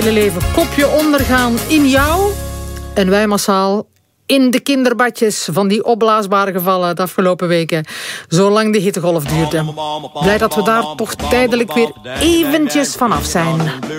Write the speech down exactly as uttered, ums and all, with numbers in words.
hele leven kopje ondergaan in jou. En wij massaal in de kinderbadjes van die opblaasbare gevallen de afgelopen weken. Zolang de hittegolf duurde. Blij dat we daar toch tijdelijk weer eventjes vanaf zijn.